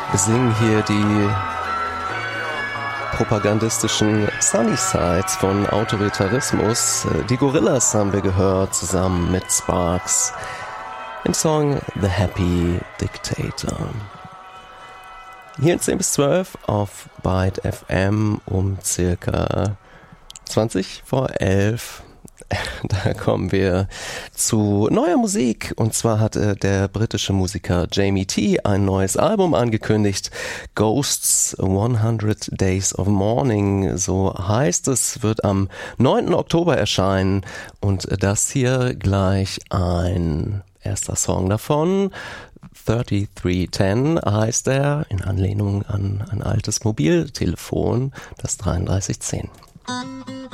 Wir singen hier die propagandistischen Sunnysides von Autoritarismus. Die Gorillaz haben wir gehört, zusammen mit Sparks, im Song The Happy Dictator. Hier in 10 bis 12 auf Byte FM um circa 20 vor 11. Da kommen wir zu neuer Musik, und zwar hat der britische Musiker Jamie T ein neues Album angekündigt. Ghosts 100 Days of Mourning, so heißt es, wird am 9. Oktober erscheinen, und das hier gleich ein erster Song davon. 3310 heißt er, in Anlehnung an ein altes Mobiltelefon, das 3310.